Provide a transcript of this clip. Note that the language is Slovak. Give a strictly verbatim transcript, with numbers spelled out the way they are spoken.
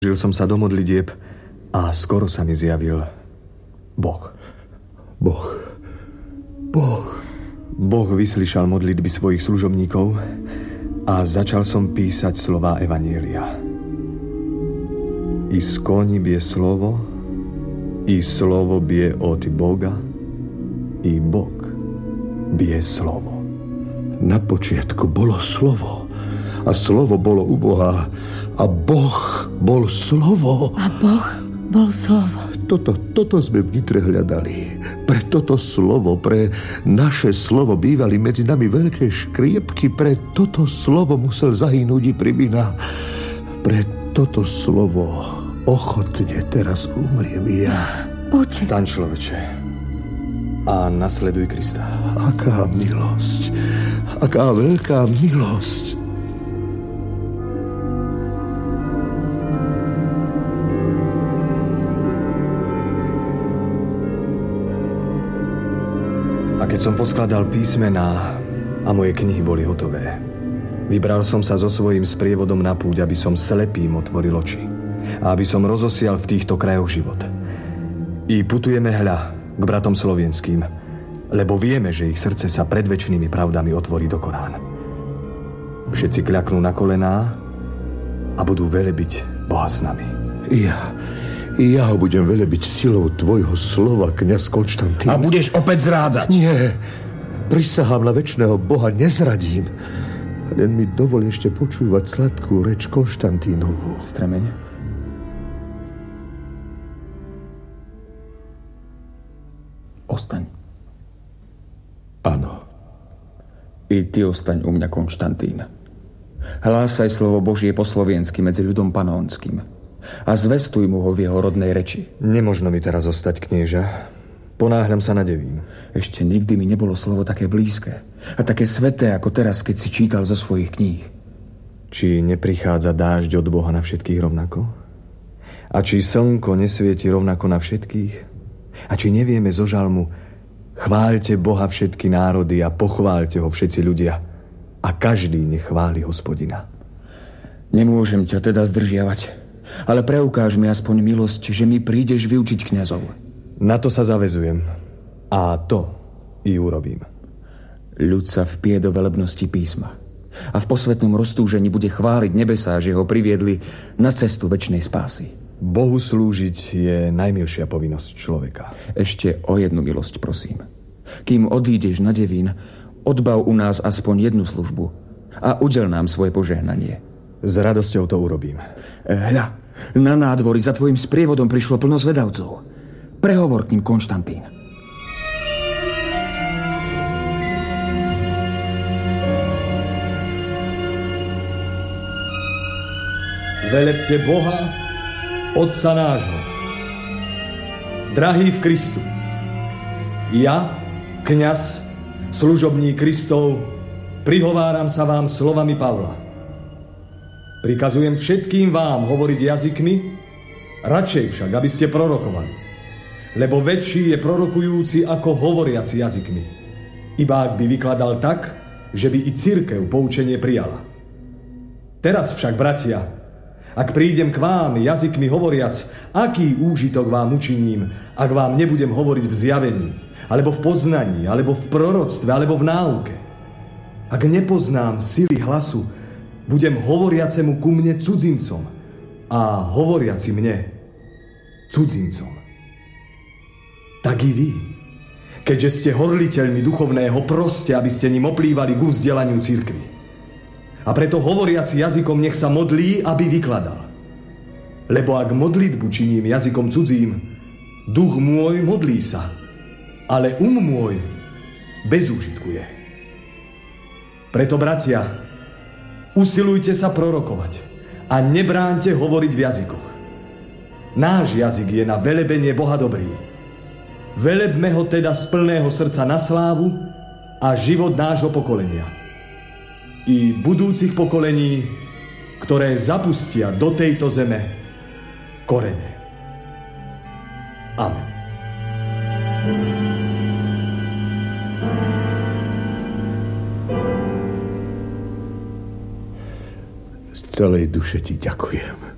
Žil som sa do modlitieb a skoro sa mi zjavil Boh. Boh. Boh. Boh vyslyšal modlitby svojich služobníkov a začal som písať slová Evanielia. I skoni bie slovo, i slovo bie od Boga, i Bog bie slovo. Na počiatku bolo slovo a slovo bolo u Boha a Boh bol slovo. A Boh bol slovo. Toto, toto sme v Nitre hľadali. Pre toto slovo, pre naše slovo bývali medzi nami veľké škriepky. Pre toto slovo musel zahynúť i Pribina. Pre toto slovo ochotne teraz umriem ja. Oče. Staň, človeče, a nasleduj Krista. Aká milosť, aká veľká milosť. A keď som poskladal písmená a moje knihy boli hotové, vybral som sa so svojím sprievodom na púť, aby som slepým otvoril oči a aby som rozosial v týchto krajoch život. I putujeme hľa k bratom slovenským, lebo vieme, že ich srdce sa pred večnými pravdami otvorí do Korán. Všetci kľaknú na kolená a budú velebiť Boha s nami. Ja, ja ho budem velebiť silou tvojho slova, kňaz Konštantín. A budeš opäť zrádzať? Nie, prisahám na večného Boha, nezradím. Len mi dovol ešte počúvať sladkú reč Konštantínovú. Stremene? Ostaň. Áno. I ty ostaň u mňa, Konštantín. Hlásaj slovo Božie po slovensky medzi ľudom panónskym a zvestuj mu ho v jeho rodnej reči. Nemožno mi teraz zostať, knieža. Ponáhľam sa na Devín. Ešte nikdy mi nebolo slovo také blízke a také sveté ako teraz, keď si čítal zo svojich kníh. Či neprichádza dážď od Boha na všetkých rovnako? A či slnko nesvieti rovnako na všetkých? A či nevieme zo žalmu: chváľte Boha všetky národy a pochváľte ho všetci ľudia a každý nech chváli Hospodina. Nemôžem ťa teda zdržiavať, ale preukáž mi aspoň milosť, že mi prídeš vyučiť kňazov. Na to sa zavezujem a to i urobím. Ľud sa vpije do velebnosti písma a v posvetnom roztúžení bude chváliť nebesá, že ho priviedli na cestu večnej spásy. Bohu slúžiť je najmilšia povinnosť človeka. Ešte o jednu milosť, prosím. Kým odídeš na Devín, odbav u nás aspoň jednu službu a udel nám svoje požehnanie. S radosťou to urobím. Hľa, na nádvory za tvojim sprievodom prišlo plno zvedavcov. Prehovor k ním, Konštantín. Velebte Boha, Otca nášho, drahý v Kristu. Ja, kňaz, služobník Kristov, prihováram sa vám slovami Pavla. Prikazujem všetkým vám hovoriť jazykmi, radšej však, aby ste prorokovali. Lebo väčší je prorokujúci ako hovoriaci jazykmi. Iba ak by vykladal tak, že by i cirkev poučenie prijala. Teraz však, bratia, ak prídem k vám jazykmi hovoriac, aký úžitok vám učiním, ak vám nebudem hovoriť v zjavení, alebo v poznaní, alebo v proroctve, alebo v náuke? Ak nepoznám sily hlasu, budem hovoriacemu ku mne cudzincom a hovoriaci mne cudzincom. Tak i vy, keďže ste horliteľmi duchovného, proste, aby ste ním oplývali ku vzdelaniu cirkvi. A preto hovoriaci jazykom nech sa modlí, aby vykladal. Lebo ak modlitbu činím jazykom cudzím, duch môj modlí sa, ale um môj bezúžitkuje. Preto, bratia, usilujte sa prorokovať a nebránte hovoriť v jazykoch. Náš jazyk je na velebenie Boha dobrý. Velebme ho teda z plného srdca na slávu a život nášho pokolenia i budúcich pokolení, ktoré zapustia do tejto zeme korene. Amen. Z celej duše ti ďakujem.